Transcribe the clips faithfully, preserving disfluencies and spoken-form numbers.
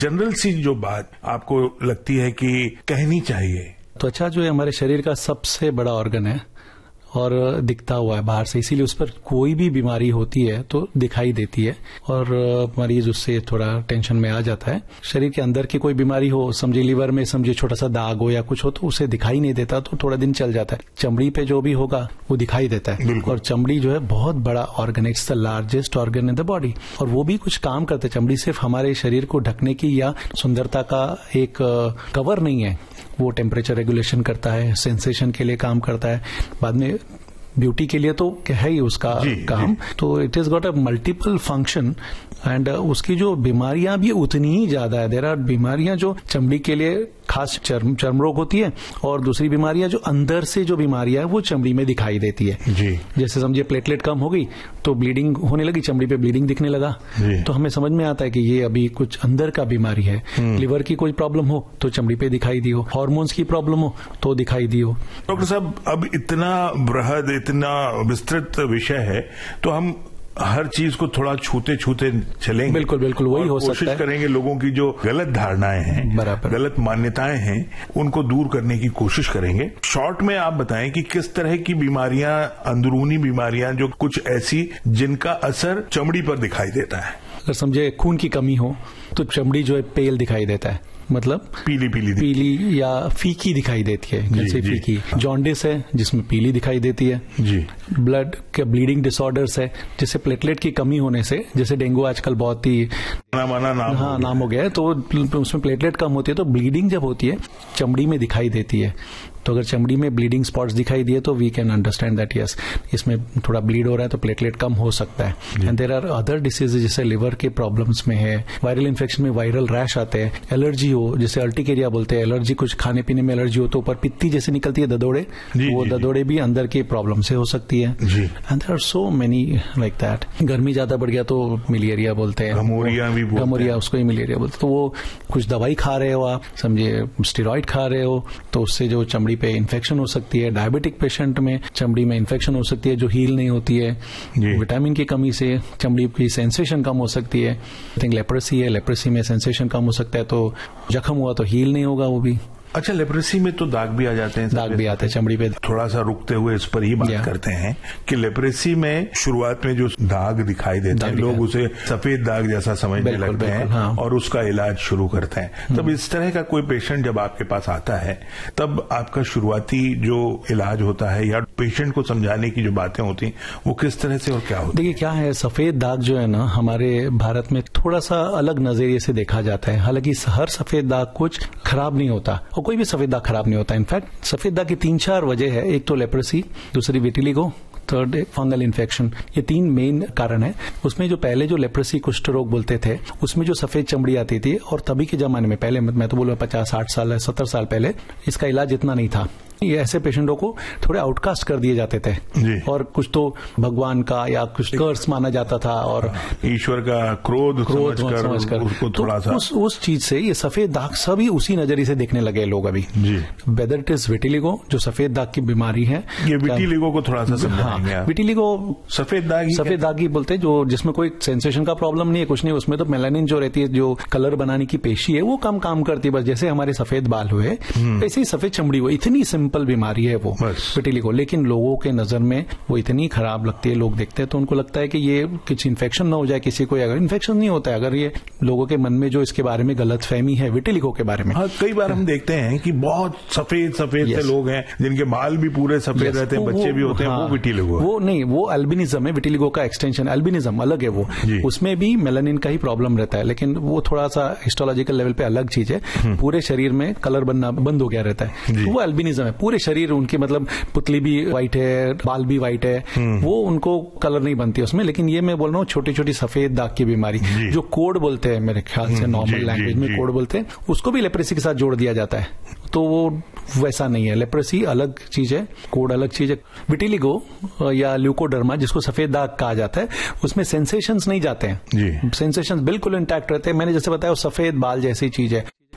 General सी जो बात आपको लगती है कि कहनी चाहिए? त्वचा जो है हमारे शरीर का सबसे बड़ा ऑर्गन है और दिखता हुआ है बाहर से, इसीलिए उस पर कोई भी बीमारी होती है तो दिखाई देती है और मरीज उससे थोड़ा टेंशन में आ जाता है। शरीर के अंदर की कोई बीमारी हो, समझिए लीवर में समझिए छोटा सा दाग हो या कुछ हो, तो उसे दिखाई नहीं देता, तो थोड़ा दिन चल जाता है। चमड़ी पे जो भी होगा वो दिखाई देता है और चमड़ी जो है बहुत बड़ा ऑर्गन है, it's the largest organ in the body और वो भी कुछ काम करते हैं। चमड़ी सिर्फ हमारे शरीर को ढकने की या सुंदरता का एक कवर नहीं है, वो टेम्परेचर रेगुलेशन करता है, सेंसेशन के लिए काम करता है, बाद में ब्यूटी के लिए तो है ही उसका जी, काम जी. तो it is got a multiple function and उसकी जो बीमारियां भी उतनी ही ज्यादा है। देयर आर बीमारियां जो चमड़ी के लिए खास चर्म चर्म रोग होती है और दूसरी बीमारियां जो अंदर से जो बीमारियां है वो चमड़ी में दिखाई देती है जी। जैसे समझिए प्लेटलेट कम हो गई तो ब्लीडिंग होने लगी, चमड़ी पे ब्लीडिंग दिखने लगा, तो हमें समझ में आता है कि ये अभी कुछ अंदर का बीमारी है। लिवर की कोई प्रॉब्लम हो तो चमड़ी पे दिखाई दी हो, हार्मोन्स की प्रॉब्लम हो तो दिखाई दी हो। डॉक्टर साहब, अब इतना बृहद इतना विस्तृत विषय है तो हम हर चीज को थोड़ा छूते छूते चलेंगे। बिल्कुल बिल्कुल वही हो सकता है। कोशिश करेंगे लोगों की जो गलत धारणाएं हैं, गलत मान्यताएं हैं, उनको दूर करने की कोशिश करेंगे। शॉर्ट में आप बताएं कि किस तरह की बीमारियां, अंदरूनी बीमारियां जो कुछ ऐसी जिनका असर चमड़ी पर दिखाई देता है। अगर समझे खून की कमी हो तो चमड़ी जो है पेल दिखाई देता है, मतलब पीली पीली पीली या फीकी दिखाई देती है, जैसे फीकी। जॉन्डिस है जिसमें पीली दिखाई देती है जी। ब्लड के ब्लीडिंग डिसऑर्डर्स है, जैसे प्लेटलेट की कमी होने से, जैसे डेंगू आजकल बहुत ही माना नाम हाँ नाम हो गया है, तो उसमें प्लेटलेट कम होती है तो ब्लीडिंग जब होती है चमड़ी में दिखाई देती है। तो अगर चमड़ी में ब्लीडिंग स्पॉट्स दिखाई दिए तो we can understand that yes इसमें थोड़ा ब्लीड हो रहा है तो प्लेटलेट कम हो सकता है। And there are other diseases जैसे लिवर के प्रॉब्लम्स में है, वायरल इन्फेक्शन में वायरल रैश आते हैं, एलर्जी हो जैसे अर्टिकेरिया बोलते हैं, एलर्जी कुछ खाने पीने में एलर्जी हो तो ऊपर पित्ती जैसे निकलती है ददोड़े, वो ददोड़े भी अंदर के प्रॉब्लम से हो सकती है। And there are so many like that. गर्मी ज्यादा बढ़ गया तो मलेरिया बोलते हैं, गमोरिया भी बोलते हैं, गमोरिया उसको ही मलेरिया बोलते हैं। तो वो कुछ दवाई खा रहे हो आप, समझिए स्टेरॉइड खा रहे हो तो उससे जो चमड़ी पे इन्फेक्शन हो सकती है। डायबिटिक पेशेंट में चमड़ी में इन्फेक्शन हो सकती है जो हील नहीं होती है। विटामिन की कमी से चमड़ी की सेंसेशन कम हो सकती है। आई थिंक लेप्रेसी है, लेप्रेसी में सेंसेशन कम हो सकता है, तो जख्म हुआ तो हील नहीं होगा वो भी। अच्छा, लेप्रेसी में तो दाग भी आ जाते हैं, दाग भी आते हैं चमड़ी पे। थोड़ा सा रुकते हुए इस पर ही बात करते हैं कि लेप्रेसी में शुरुआत में जो दाग दिखाई देते हैं लोग उसे सफेद दाग जैसा समझने लगते हैं हाँ। और उसका इलाज शुरू करते हैं। तब इस तरह का कोई पेशेंट जब आपके पास आता है तब आपका शुरुआती जो इलाज होता है या पेशेंट को समझाने की जो बातें होती हैं वो किस तरह से और क्या होती है? देखिए क्या है, सफेद दाग जो है ना हमारे भारत में थोड़ा सा अलग नजरिए से देखा जाता है। हालांकि हर सफेद दाग कुछ खराब नहीं होता और कोई भी सफेद दाग खराब नहीं होता। इनफैक्ट सफेद दाग की तीन चार वजह है, एक तो लेप्रेसी, दूसरी विटिलिगो, थर्ड फंगल इन्फेक्शन। ये तीन मेन कारण है। उसमें जो पहले जो लेप्रेसी कुष्ठ रोग बोलते थे उसमें जो सफेद चमड़ी आती थी और तभी के जमाने में पहले मैं तो बोलूँ पचास साठ साल सत्तर साल पहले इसका इलाज इतना नहीं था। ये ऐसे पेशेंटों को थोड़े आउटकास्ट कर दिए जाते थे और कुछ तो भगवान का या कुछ कर्स माना जाता था और ईश्वर का क्रोध क्रोध समझकर, समझकर उसको थोड़ा तो सा उस, उस चीज से ये सफेद दाग सभी उसी नजरिए से देखने लगे लोग अभी। वेदर इट इज विटिलिगो जो सफेद दाग की बीमारी है, ये विटिलिगो को थोड़ा सा समझाएंगे आप? विटिलिगो सफेद दाग सफेद दाग ही बोलते हैं जो जिसमें कोई सेंसेशन का प्रॉब्लम नहीं है, कुछ नहीं, उसमें तो मेलानिन जो रहती है जो कलर बनाने की पेशी है वो कम काम करती है। बस जैसे हमारे सफेद बाल हुए वैसे ही सफेद चमड़ी हुई, इतनी सिंपल बीमारी है वो विटिलिगो। लेकिन लोगों के नजर में वो इतनी खराब लगती है, लोग देखते हैं तो उनको लगता है कि ये कुछ इन्फेक्शन ना हो जाए किसी को। अगर इन्फेक्शन नहीं होता है, अगर ये लोगों के मन में जो इसके बारे में गलत फहमी है विटिलिगो के बारे में। हाँ, कई बार हम देखते हैं कि बहुत सफेद सफेद से लोग हैं जिनके बाल भी पूरे सफेद रहते हैं, बच्चे भी होते हैं, वो विटिलिगो है। वो नहीं, वो अल्बिनिज्म है, विटिलिगो का एक्सटेंशन। अल्बिनिज्म अलग है, वो उसमें भी मेलानिन का ही प्रॉब्लम रहता है, लेकिन वो थोड़ा सा हिस्टोलॉजिकल लेवल पे अलग चीज है। पूरे शरीर में कलर बनना बंद हो गया रहता है, वो अल्बिनिज्म है। पूरे शरीर उनकी मतलब पुतली भी व्हाइट है, बाल भी व्हाइट है, वो उनको कलर नहीं बनती उसमें। लेकिन ये मैं बोल रहा हूँ छोटी छोटी सफेद दाग की बीमारी जो कोड बोलते हैं, मेरे ख्याल से नॉर्मल लैंग्वेज में कोड बोलते हैं, उसको भी लेप्रेसी के साथ जोड़ दिया जाता है। तो वो वैसा नहीं है, लेप्रेसी अलग चीज है, कोड अलग चीज है। विटिलिगो या ल्यूकोडर्मा जिसको सफेद दाग कहा जाता है उसमें सेंसेशंस नहीं जाते हैं, सेंसेशंस बिल्कुल इंटैक्ट रहते हैं। मैंने जैसे बताया वो सफेद बाल जैसी चीज है।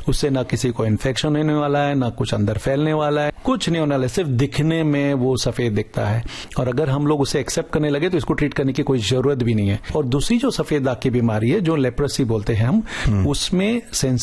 उससे ना किसी को इन्फेक्शन होने वाला है, ना कुछ अंदर फैलने वाला है, कुछ नहीं होने वाला है, सिर्फ दिखने में वो सफेद दिखता है। और अगर हम लोग उसे एक्सेप्ट करने लगे तो इसको ट्रीट करने की कोई जरूरत भी नहीं है। और दूसरी जो सफेद दाग की बीमारी है, जो लेप्रेसी बोलते हैं हम, उसमें